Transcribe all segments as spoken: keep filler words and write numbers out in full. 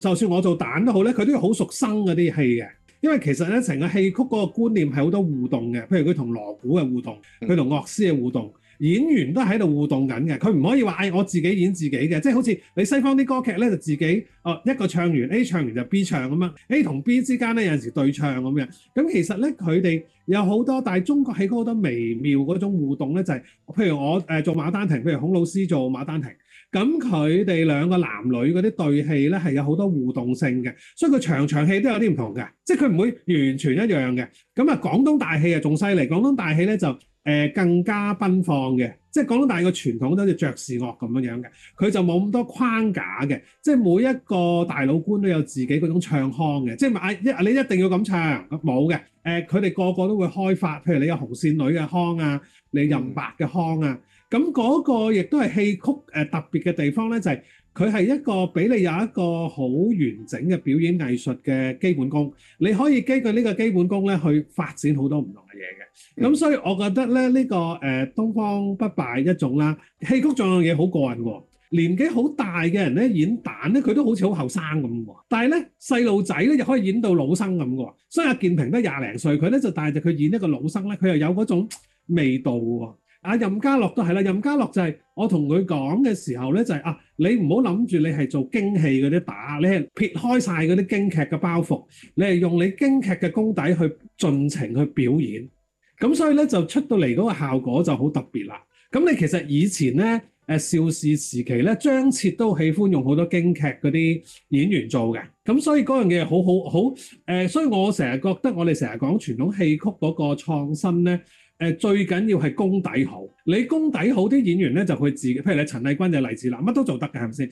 就算我做蛋都好咧，佢都要好熟生嗰啲戲嘅。因為其實咧，成個戲曲嗰個觀念係好多互動嘅，譬如佢同鑼鼓嘅互動，佢同樂師嘅互動，演員都喺度互動緊嘅。佢唔可以話誒、哎、我自己演自己嘅，即係好似你西方啲歌劇咧就自己哦一個唱完 A 唱完就 B 唱咁樣 ，A 同 B 之間咧有陣時對唱咁樣。咁其實咧佢哋有好多，但係中國戲曲好多微妙嗰種互動咧，就係、是、譬如我誒、呃、做《牡丹亭》，譬如孔老師做《牡丹亭》。咁佢哋兩個男女嗰啲對戲咧係有好多互動性嘅，所以佢場場戲都有啲唔同嘅，即係佢唔會完全一樣嘅。咁啊，廣東大戲啊仲犀利，廣東大戲咧就誒、呃、更加奔放嘅，即係廣東大個傳統都好似爵士樂咁樣樣嘅，佢就冇咁多框架嘅，即係每一個大老倌都有自己嗰種唱腔嘅，即係啊一你一定要咁唱冇嘅，誒佢哋個個都會開發，譬如你有紅線女嘅腔啊，你任白嘅腔啊。咁嗰個亦都係戲曲誒特別嘅地方咧，就係佢係一個俾你有一個好完整嘅表演藝術嘅基本功，你可以根據呢個基本功咧去發展好多唔同嘅嘢嘅。咁、嗯、所以我覺得咧呢、呢個誒、呃、東方不敗一種啦，戲曲仲有樣嘢好過癮喎，年紀好大嘅人咧演旦咧佢都好似好後生咁喎，但係咧細路仔咧又可以演到老生咁喎，所以阿建平得廿零歲，佢咧就帶住佢演一個老生咧，佢又有嗰種味道喎。啊任家樂都係啦，任家樂就係我同佢講嘅時候咧，就係、是、啊，你唔好諗住你係做京戲嗰啲打，你係撇開晒嗰啲京劇嘅包袱，你係用你京劇嘅功底去盡情去表演，咁所以咧就出到嚟嗰個效果就好特別啦。咁你其實以前咧誒邵氏時期咧，張徹都喜歡用好多京劇嗰啲演員做嘅，咁所以嗰樣嘢好好好誒、呃，所以我成日覺得我哋成日講傳統戲曲嗰個創新咧。誒最緊要係功底好，你功底好啲演員咧就佢自己，譬如你陳麗君就例子啦，乜都做得嘅係咪先？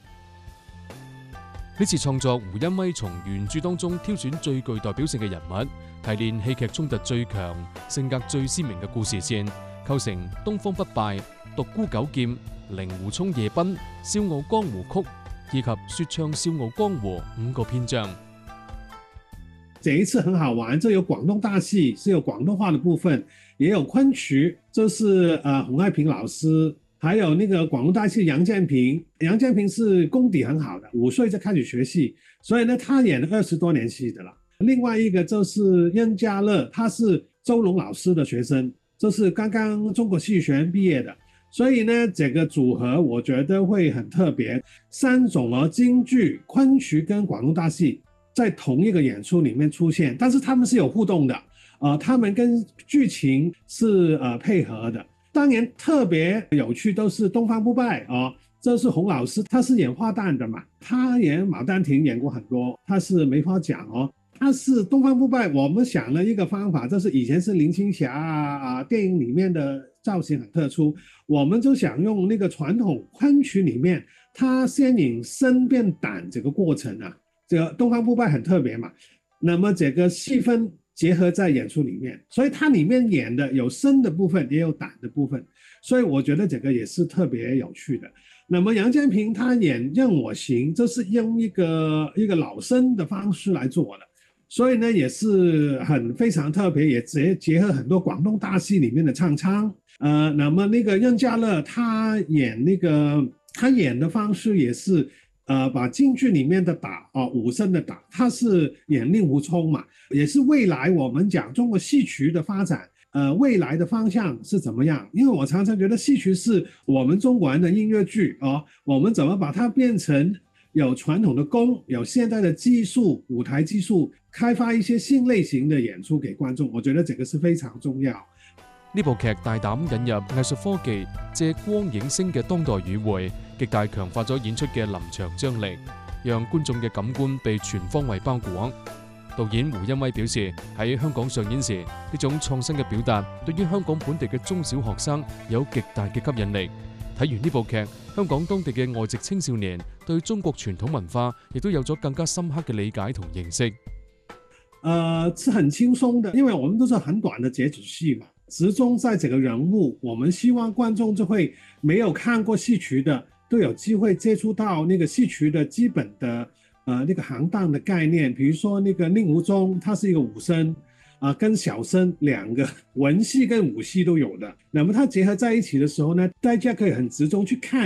呢次創作胡恩威從原著當中挑選最具代表性嘅人物，提煉戲劇衝突最強、性格最鮮明嘅故事線，構成《東方不敗》、《獨孤九劍》、《令狐沖夜奔》、《笑傲江湖曲》以及《說唱笑傲江湖》五個篇章。 這一次很好玩，就有廣東大戲，是有廣東話的部分，也有昆曲，就是呃洪愛萍老師，還有那個廣東大戲楊建平。楊建平是功底很好的，五歲就開始學戲，所以呢，他演了二十多年戲的了。另外一個就是任家樂，他是周龍老師的學生，就是剛剛中國戲劇學院畢業的，所以呢，這個組合我覺得會很特別。三種啊，京劇、昆曲跟廣東大戲在同一個演出裡面出現，但是他們是有互動的，啊、呃，他們跟劇情是呃配合的。當然特別有趣都是東方不敗啊，這是洪老師，他是演花旦的嘛，他演《牡丹亭》演過很多，他是沒法講哦。他是東方不敗，我們想了一個方法，就是以前是林青霞啊，電影裡面的造型很特殊，我們就想用那個傳統昆曲裡面，他先引生變旦這個過程啊。這個東方不敗很特別嘛，那麼這個戲份結合在演出裡面，所以它裡面演的有生的部分，也有旦的部分，所以我覺得這個也是特別有趣的。那麼楊建平他演任我行，這是用一個一個老生的方式來做的，所以呢也是很非常特別，也結結合很多廣東大戲裡面的唱腔。呃，那麼那個任家樂他演那個他演的方式也是。呃，把京劇裡面的打啊、呃，武生的打，他是演令狐沖嘛，也是未來我們講中國戲曲的發展，呃，未來的方向是怎麼樣？因為我常常覺得戲曲是我們中國人的音樂劇啊、呃，我們怎麼把它變成有傳統的功，有現代的技術，舞台技術，開發一些新類型的演出給觀眾，我覺得這個是非常重要。 呢部劇大膽引入藝術科技，借光影聲嘅當代語彙，極大強化咗演出嘅臨場張力，讓觀眾嘅感官被全方位包裹。導演胡恩威表示，喺香港上演時，呢種創新嘅表達對於香港本地嘅中小學生有極大嘅吸引力。睇完呢部劇，香港當地嘅外籍青少年對中國傳統文化亦都有咗更加深刻嘅理解同認識。 呃，是很輕鬆的，因為我們都是很短的折子戲嘛。集中在這個人物，我們希望觀眾就會沒有看過戲曲的都有機會接觸到那個戲曲的基本的呃那個行當的概念，比如說那個令狐沖，他是一個武生啊、呃，跟小生兩個文戲跟武戲都有的，那麼它結合在一起的時候呢，大家可以很集中去看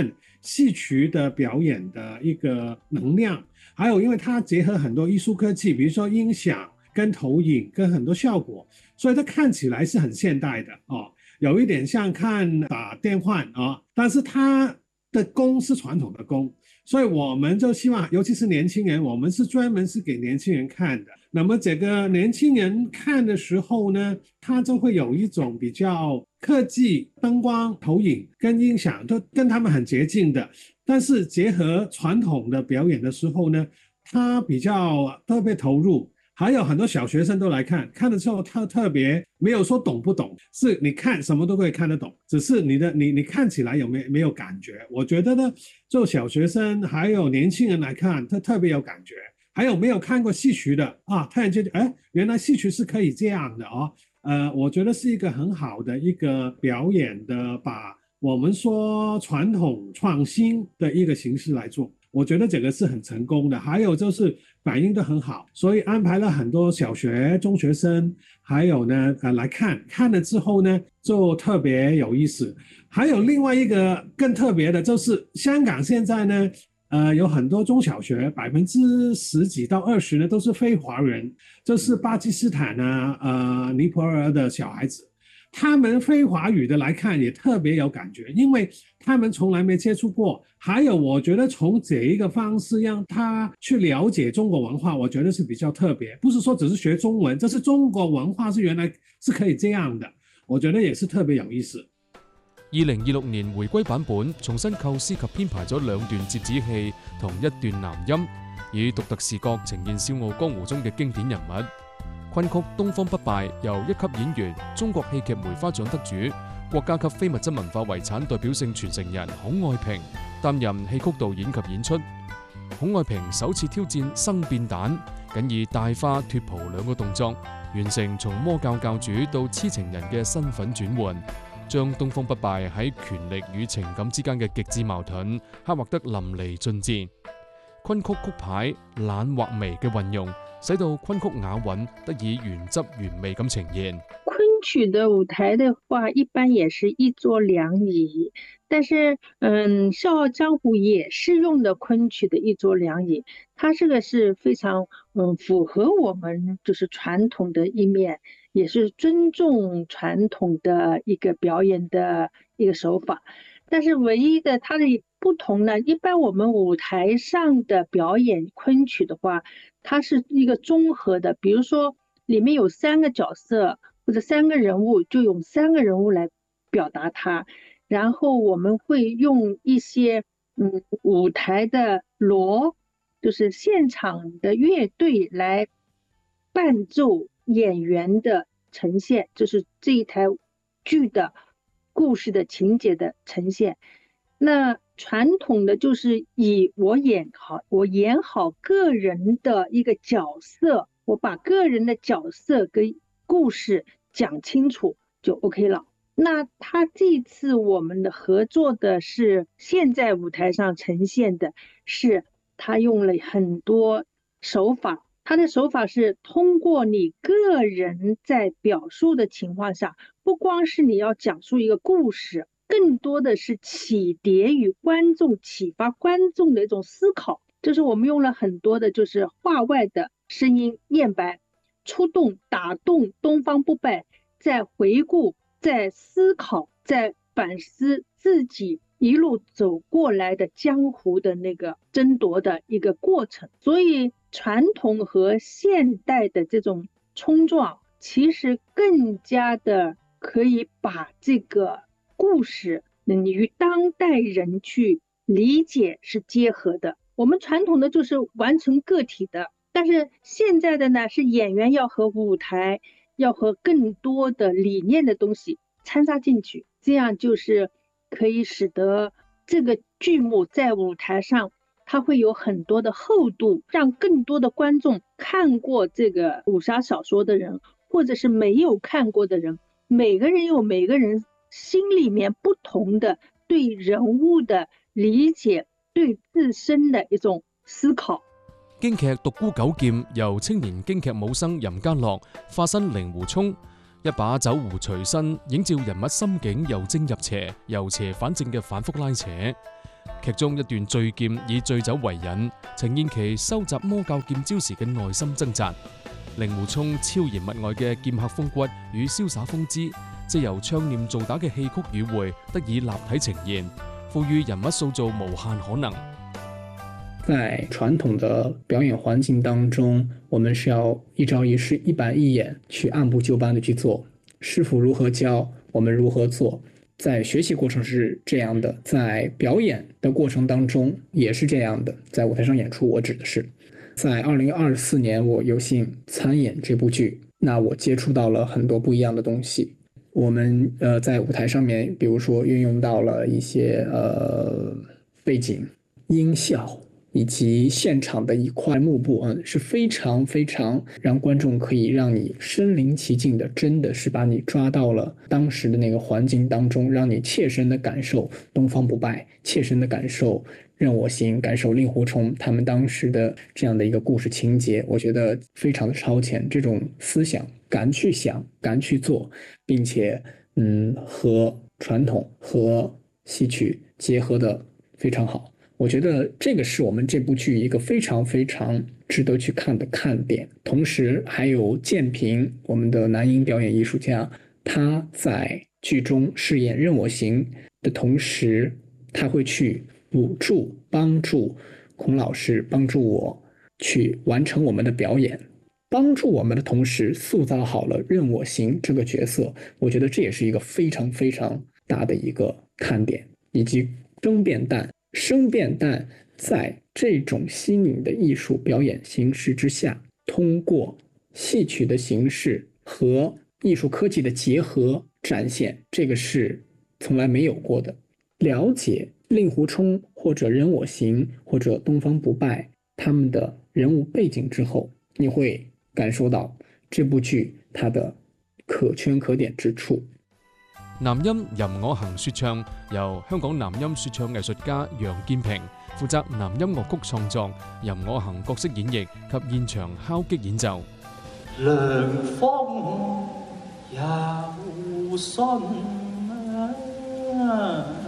戲曲的表演的一個能量，還有因為它結合很多藝術科技，比如說音響跟投影跟很多效果，所以它看起來是很現代的哦，有一點像看打電幻啊，但是它的功是傳統的功，所以我們就希望，尤其是年輕人，我們是專門是給年輕人看的。那麼這個年輕人看的時候呢，他就會有一種比較科技、燈光、投影跟音響都跟他們很接近的，但是結合傳統的表演的時候呢，他比較特別投入。還有很多小學生都來看，看的時候他特別沒有說懂不懂，是你看什麼都可以看得懂，只是你的你你看起來有沒有沒有感覺？我覺得呢，就小學生還有年輕人來看，他特別有感覺。還有沒有看過戲曲的啊？突然間，哎，原來戲曲是可以這樣的哦。呃，我覺得是一個很好的一個表演的，把我們說傳統創新的一個形式來做。我覺得這個是很成功的，還有就是反應都很好，所以安排了很多小學、中學生，還有呢，呃，來看，看了之後呢，就特別有意思。還有另外一個更特別的，就是香港現在呢，呃，有很多中小學，百分之十幾到二十呢都是非華人，就是巴基斯坦啊、呃，尼泊爾的小孩子。他們非華語的來看也特別有感覺，因為他們從來沒接觸過。還有我覺得從這一個方式讓他去了解中國文化，我覺得是比較特別，不是說只是學中文，這是中國文化是原來是可以這樣的，我覺得也是特別有意思。 二零二六年回歸版本重新構思及編排咗兩段折子戲同一段南音，以獨特視覺呈現《笑傲江湖》中嘅經典人物。昆曲《東方不敗》由一級演員、中國戲劇梅花獎得主、國家級非物質文化遺產代表性傳承人孔愛萍擔任戲曲導演及演出。孔愛萍首次挑戰生變蛋，僅以帶花脫袍兩個動作，完成從魔教教主到痴情人嘅身份轉換，將東方不敗喺權力與情感之間嘅極致矛盾刻畫得淋漓盡致。昆曲曲牌懶或微嘅運用，使到昆曲雅韻得以原汁原味咁呈現。 昆曲的舞台的話，一般也是一桌兩椅，但是嗯，笑傲江湖也是用的昆曲的一桌兩椅，它這個是非常嗯符合我們就是傳統的一面，也是尊重傳統的一個表演的一個手法。但是唯一的它的不同呢，一般我們舞台上的表演昆曲的話，它是一個綜合的，比如說裡面有三個角色或者三個人物，就用三個人物來表達它，然後我們會用一些嗯舞台的鑼，就是現場的樂隊來伴奏演員的呈現，就是這一台劇的故事的情節的呈現。那傳統的就是以我演好，我演好個人的一個角色，我把個人的角色跟故事講清楚就 OK 了。那他這次我們的合作的是現在舞台上呈現的是他用了很多手法，他的手法是通過你個人在表述的情況下，不光是你要講述一個故事，更多的是啟迪與觀眾，啟發觀眾的一種思考。就是我們用了很多的就是話外的聲音念白，觸動打動東方不敗，在回顧，在思考，在反思自己一路走過來的江湖的那個爭奪的一個過程。所以傳統和現代的這種衝撞，其實更加的可以把這個故事能與當代人去理解是結合的。我們傳統的就是完成個體的，但是現在的呢，是演員要和舞台要和更多的理念的東西摻雜進去，這樣就是可以使得這個劇目在舞台上它會有很多的厚度，讓更多的觀眾看過這個武俠小說的人，或者是沒有看過的人，每個人有每個人心裏面不同的對人物的理解，對自身的一種思考。 京劇獨孤九劍由青年京劇武生任家樂化身令狐沖，一把酒壺隨身，映照人物心境由正入邪、由邪反正嘅反覆拉扯。 劇中一段醉劍以醉酒為引，呈現其收集魔教劍招時嘅內心掙扎。令狐沖超然物外嘅劍客風骨與瀟灑風姿，藉由唱念做打嘅戲曲語彙得以立體呈現，賦予人物塑造無限可能。 在傳統的表演環境當中，我們是要一招一式、一板一眼去按部就班的去做。師傅如何教，我們如何做。在學習過程是這樣的，在表演的過程當中也是這樣的。在舞台上演出，我指的是在二零二四年，我有幸參演這部劇，那我接觸到了很多不一樣的東西。我們呃在舞台上面，比如說運用到了一些呃背景音效，以及現場的一塊幕布，嗯，是非常非常讓觀眾可以讓你身臨其境的，真的是把你抓到了當時的那個環境當中，讓你切身的感受東方不敗，切身的感受任我行，感受令狐沖他們當時的這樣的一個故事情節，我覺得非常的超前。這種思想敢去想，敢去做，並且嗯和傳統和戲曲結合的非常好。我覺得這個是我們這部劇一個非常非常值得去看的看點。同時還有建平，我們的男音表演藝術家，他在劇中飾演任我行的同時，他會去補助幫助孔老師，幫助我去完成我們的表演，幫助我們的同時塑造好了任我行這個角色。我覺得這也是一個非常非常大的一個看點。以及生變旦生變旦在這種新穎的藝術表演形式之下，通過戲曲的形式和藝術科技的結合展現，這個是從來沒有過的。了解令狐沖或者任我行或者東方不敗他們的人物背景之後，你會感受到這部劇它的可圈可點之處。 男音任我行說唱由香港男音說唱藝術家楊建平負責男音樂曲創作、任我行角色演繹及現場敲擊演奏。 涼風有信啊